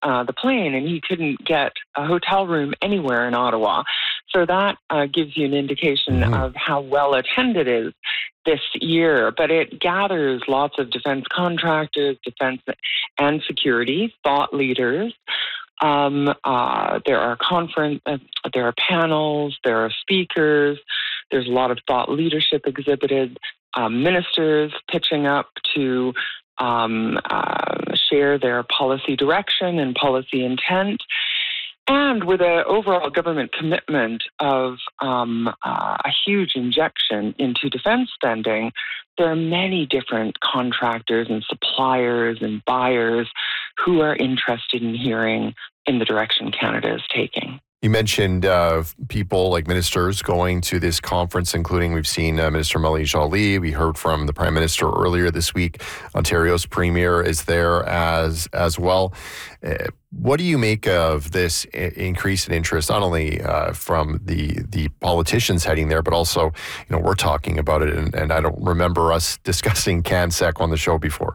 the plane, and he couldn't get a hotel room anywhere in Ottawa. So that gives you an indication of how well attended it is this year. But it gathers lots of defense contractors, defense and security, thought leaders. There are there are panels, there are speakers, there's a lot of thought leadership exhibited, ministers pitching up to share their policy direction and policy intent. And with an overall government commitment of a huge injection into defense spending, there are many different contractors and suppliers and buyers who are interested in hearing in the direction Canada is taking. You mentioned people like ministers going to this conference, including we've seen Minister Melanie Joly. We heard from the Prime Minister earlier this week. Ontario's Premier is there as well. What do you make of this increase in interest, not only from the politicians heading there, but also, we're talking about it, and I don't remember us discussing CanSec on the show before.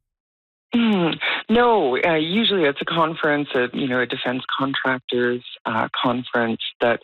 No, usually it's a conference, a defense contractors conference that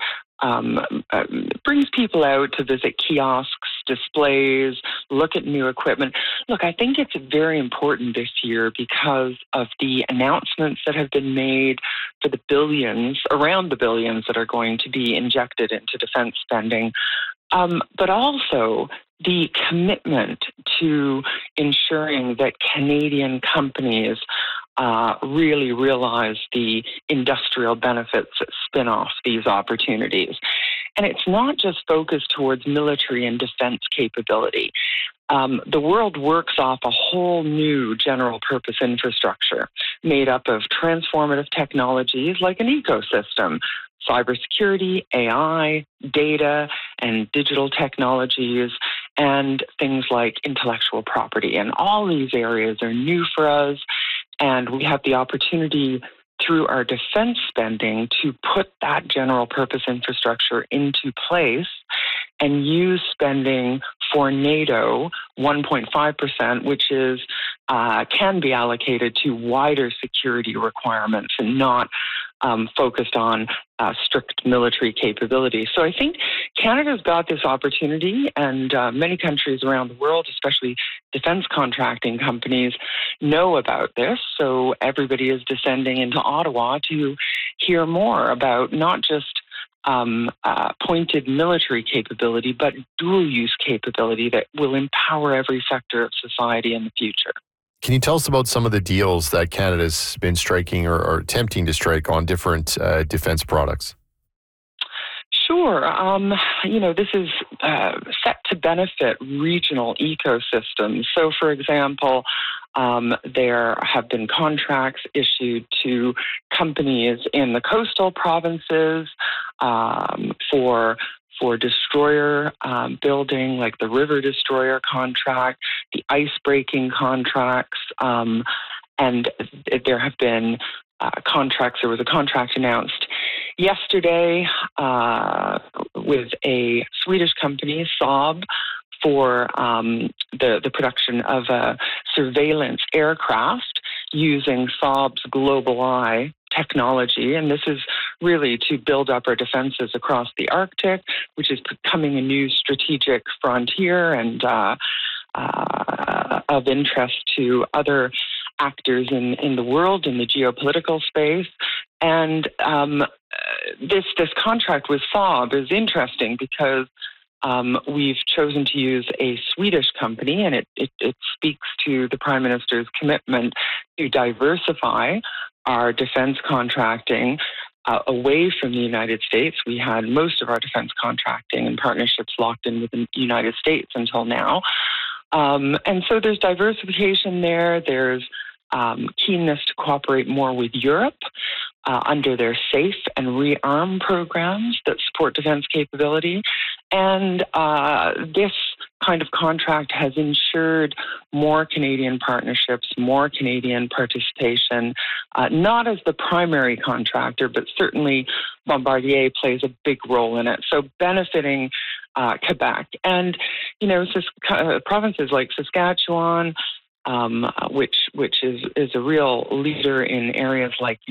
brings people out to visit kiosks, displays, look at new equipment. Look, I think it's very important this year because of the announcements that have been made for around the billions that are going to be injected into defense spending, but also the commitment to ensuring that Canadian companies really realize the industrial benefits that spin off these opportunities. And it's not just focused towards military and defense capability. The world works off a whole new general purpose infrastructure made up of transformative technologies like an ecosystem, cybersecurity, AI, data, and digital technologies, and things like intellectual property. And all these areas are new for us, and we have the opportunity through our defense spending to put that general purpose infrastructure into place and use spending for NATO 1.5%, which is can be allocated to wider security requirements and not focused on strict military capability. So I think Canada's got this opportunity, and many countries around the world, especially defense contracting companies, know about this. So everybody is descending into Ottawa to hear more about not just pointed military capability, but dual-use capability that will empower every sector of society in the future. Can you tell us about some of the deals that Canada's been striking or attempting to strike on different defense products? Sure. This is set to benefit regional ecosystems. So, for example, there have been contracts issued to companies in the coastal provinces for destroyer building, like the River Destroyer contract, the ice-breaking contracts, and there have been contracts. There was a contract announced yesterday with a Swedish company, Saab, for the production of a surveillance aircraft using Saab's GlobalEye technology. And this is really to build up our defenses across the Arctic, which is becoming a new strategic frontier and of interest to other actors in the world, in the geopolitical space. And this contract with Saab is interesting because we've chosen to use a Swedish company, and it speaks to the Prime Minister's commitment to diversify our defense contracting away from the United States. We had most of our defense contracting and partnerships locked in with the United States until now. And so there's diversification there. There's keenness to cooperate more with Europe under their SAFE and ReArm programs that support defense capability. And this kind of contract has ensured more Canadian partnerships, more Canadian participation, not as the primary contractor, but certainly Bombardier plays a big role in it. So benefiting Quebec. And, provinces like Saskatchewan, which is a real leader in areas like